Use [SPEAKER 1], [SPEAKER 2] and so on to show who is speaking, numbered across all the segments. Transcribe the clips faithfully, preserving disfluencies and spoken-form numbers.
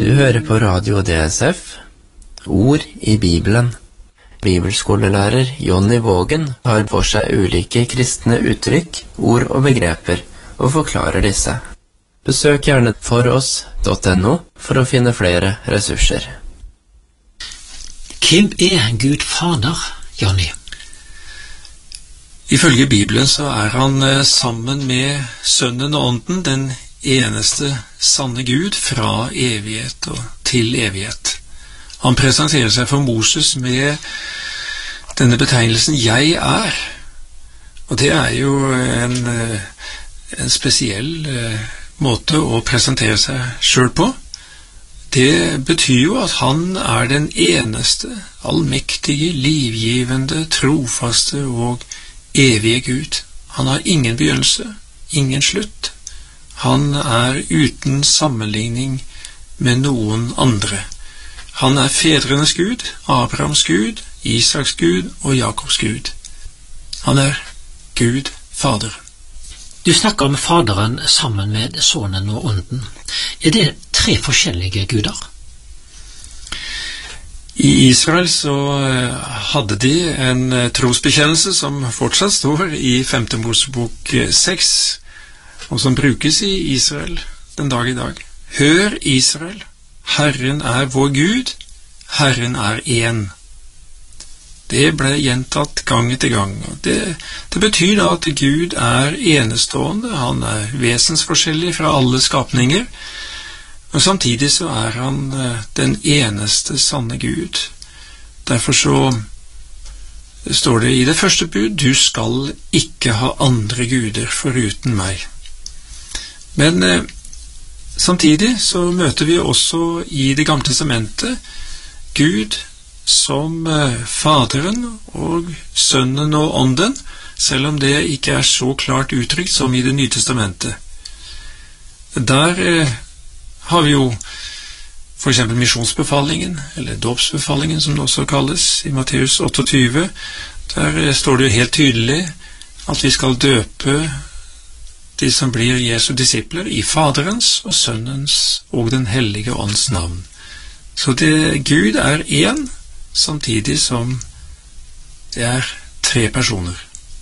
[SPEAKER 1] Du hører på Radio D S F, Ord i Bibelen. Bibelskolelærer Jonny Vågen har for seg ulike kristne uttrykk, ord og begreper, og forklarer disse. Besøk gjerne foross punktum no for å finne flere ressurser.
[SPEAKER 2] Hvem er Gud Fader, Jonny?
[SPEAKER 3] Ifølge Bibelen så er han sammen med Sønnen og Ånden den eneste sanne Gud fra evighet og til evighet. Han presenterer seg for Moses med denne betegnelsen «Jeg er». Og det er jo en, en spesiell måte å presentere seg selv på. Det betyr jo at han er den eneste, allmektige, livgivende, trofaste og evige Gud. Han har ingen begynnelse, ingen slutt. Han er uten sammenligning med noen andre. Han er fedrenes Gud, Abrahams Gud, Isaks Gud og Jakobs Gud. Han er Gud Fader.
[SPEAKER 2] Du snakker om Faderen sammen med Sønnen og Ånden. Er det tre forskjellige guder?
[SPEAKER 3] I Israel så hadde de en trosbekjennelse som fortsatt står i femte Mosebok seks, og som brukes i Israel den dag i dag. Hør Israel, Herren er vår Gud, Herren er én. Det ble gjentatt gang etter gang. Og det, det betyr da at Gud er enestående, han er vesensforskjellig fra alle skapninger, og samtidig så er han den eneste sanne Gud. Derfor så står det i det første bud, du skal ikke ha andre guder foruten meg. Men eh, samtidig så møter vi også i Det gamle testamentet Gud som eh, Faderen og Sønnen og Ånden, selv om det ikke er så klart uttrykt som i Det nye testamentet. Der eh, har vi jo for eksempel misjonsbefalingen, eller dåpsbefalingen som det også kalles, i Matteus åtteogtyve. Der eh, står det jo helt tydelig at vi skal døpe de som blir Jesu disipler i Faderens og Sønnens og den hellige ånds navn. Så det, Gud er én, samtidig som det er tre personer.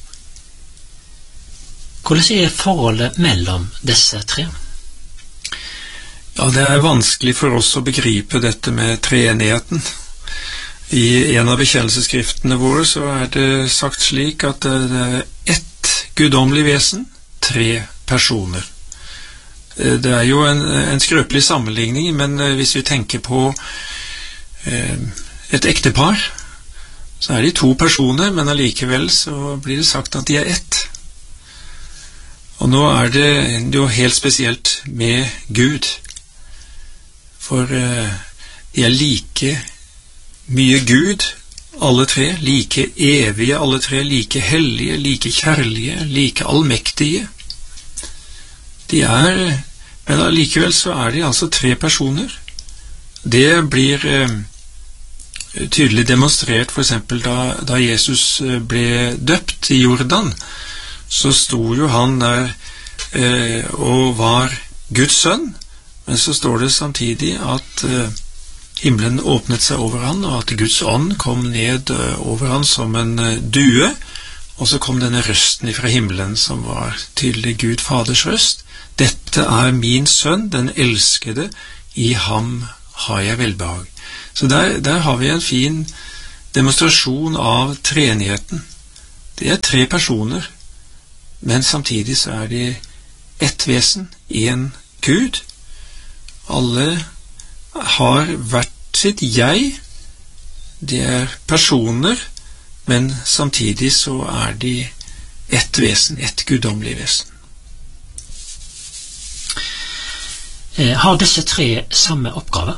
[SPEAKER 2] Hvordan er forholdet mellom disse tre?
[SPEAKER 3] Ja, det er vanskelig for oss å begripe dette med treenigheten. I en av bekjennelsesskriftene våre så er det sagt slik at det er ett guddommelig vesen, tre personer. Det er jo en, en skrøpelig sammenligning, men hvis vi tenker på eh, et ektepar, så er de to personer, men allikevel så blir det sagt at de er ett. Og nå er det jo helt spesielt med Gud, for eh, de er like mye Gud, alle tre, like evige alle tre, like hellige, like kjærlige, like allmektige. De er, men allikevel så er de altså tre personer. Det blir eh, tydelig demonstrert for eksempel da, da Jesus ble døpt i Jordan, så sto jo han der eh, og var Guds sønn, men så står det samtidig at eh, himmelen åpnet seg over han, og at Guds ånd kom ned over han som en due, og så kom denne røsten fra himmelen som var tydelig Gud Faders røst. Dette er min sønn, den elskede, i ham har jeg velbehag. Så der, der har vi en fin demonstrasjon av treenigheten. Det er tre personer, men samtidig så er de ett vesen, en Gud. Alle har hvert sitt jeg. De er personer, men samtidig så er de ett vesen, ett guddommelig vesen.
[SPEAKER 2] Har disse tre samme oppgave?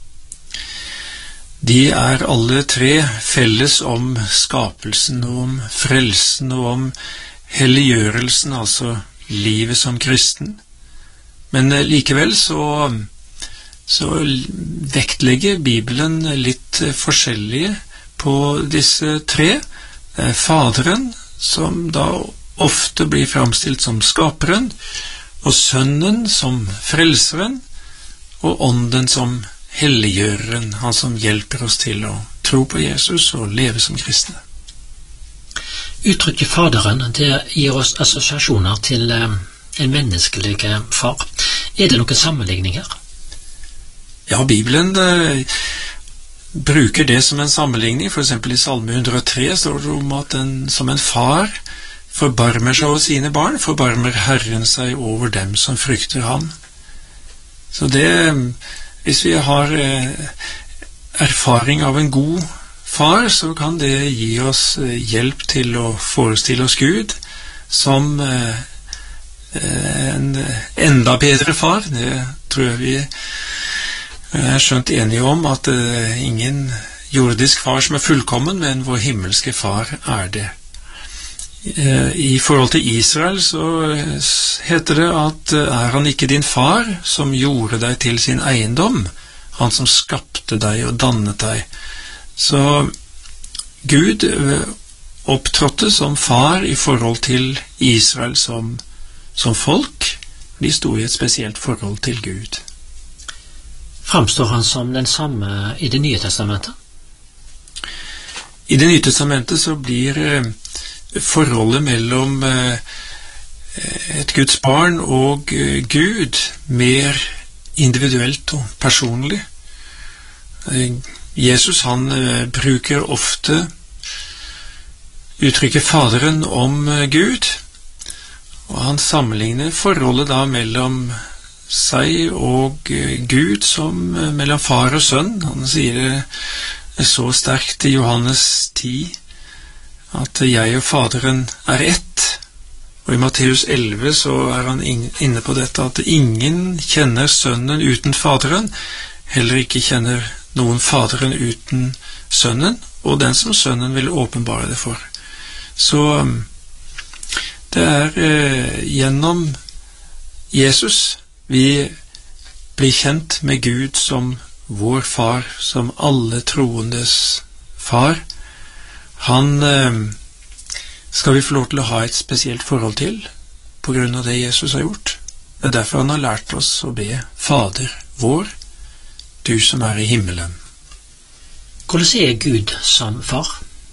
[SPEAKER 3] De er alle tre felles om skapelsen og om frelsen og om helliggjørelsen, altså livet som kristen. Men likevel så så vektlegger Bibelen litt forskjellige på disse tre. Det er Faderen, som da ofte blir framstilt som skaperen, og Sønnen som frelseren, og Ånden som helliggjøreren, han som hjelper oss til å tro på Jesus og leve som kristne.
[SPEAKER 2] Uttrykket Faderen, det gir oss assosiasjoner til eh, en menneskelig far. Er det noen sammenligning her?
[SPEAKER 3] Ja, Bibelen eh, bruker det som en sammenligning. For eksempel i Salme ett hundre og tre står det om at en, som en far forbarmer seg over sine barn, forbarmer Herren seg over dem som frykter ham. Så det, hvis vi har eh, erfaring av en god far, så kan det gi oss hjelp til å forestille oss Gud som eh, en enda bedre far. Det tror jeg vi er skjønt enige om, at eh, ingen jordisk far som er fullkommen, men vår himmelske far er det. Eh, I forhold til Israel så heter det at er han ikke din far som gjorde deg til sin eiendom, han som skapte deg og dannet deg. Så Gud opptrådte som far i forhold til Israel som, som folk. De sto i et spesielt forhold til Gud.
[SPEAKER 2] Framstår han som den samme i Det nye testamentet?
[SPEAKER 3] I Det nye testamentet så blir eh, forholdet mellom eh, et Guds barn og eh, Gud mer individuelt og personlig. Eh, Jesus han eh, bruker ofte uttrykket Faderen om eh, Gud, og han sammenligner forholdet da mellom seg og eh, Gud som eh, mellom far og sønn. Han sier det så sterkt i Johannes ti at jeg og Faderen er ett, og i Matteus elleve så er han inne på dette at ingen kjenner sønnen uten Faderen, heller ikke kjenner noen Faderen uten Sønnen, og den som Sønnen vil åpenbare det for. Så det er eh, gjennom Jesus vi blir kjent med Gud som vår far, som alle troendes far. Han eh, skal vi få lov til å ha et spesielt forhold til på grunn av det Jesus har gjort. Det er derfor han har lært oss å be Fader vår, du som er i himmelen.
[SPEAKER 2] Hvordan er Gud som far?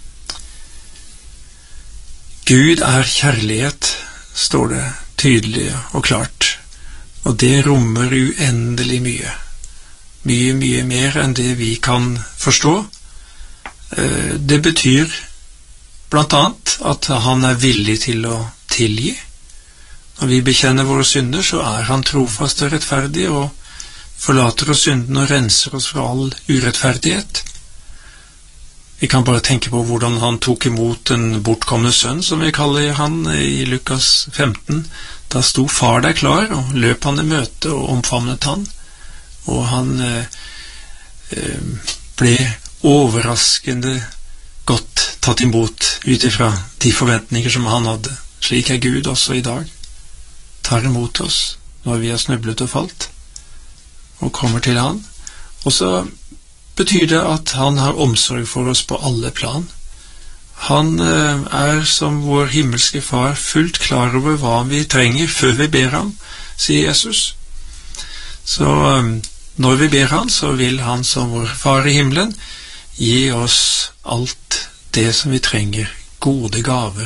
[SPEAKER 3] Gud er kjærlighet, står det tydelig og klart, og det rommer uendelig mye. Mye, mye mer enn det vi kan forstå. Det betyr blant annet at han er villig til å tilgi. Når vi bekjenner våre synder, så er han trofast og rettferdig, og forlater oss synden og renser oss fra all urettferdighet. Vi kan bare tenke på hvordan han tok imot en bortkomne sønn, som vi kaller han i Lukas femten. Da sto far der klar, og løp han i møte og omfavnet han. Og han eh, ble overraskende godt tatt imot ut ifra de forventninger som han hadde. Slik er Gud også i dag. Tar imot oss når vi har snublet og falt, og kommer til han. Og så betyr det at han har omsorg for oss på alle plan. Han eh, er som vår himmelske far fullt klar over hva vi trenger før vi ber ham, sier Jesus. Så eh, når vi ber ham, så vil han som vår far i himmelen gi oss alt det som vi trenger, gode gaver.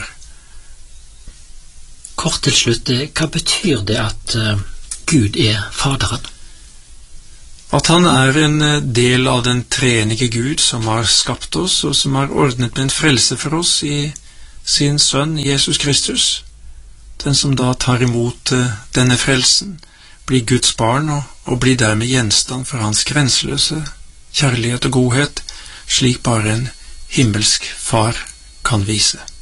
[SPEAKER 2] Kort til slutt, hva betyr det at uh, Gud er Faderen?
[SPEAKER 3] At han er en del av den treenige Gud som har skapt oss, og som har ordnet med en frelse for oss i sin sønn Jesus Kristus. Den som da tar imot denne frelsen, blir Guds barn og, og blir dermed gjenstand for hans grenseløse kjærlighet og godhet, slik bare en himmelsk far kan vise.